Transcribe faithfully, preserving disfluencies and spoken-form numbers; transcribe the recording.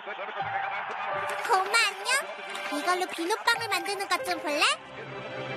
고마 안녕. 이걸로 비눗방울 만드는 것 좀 볼래?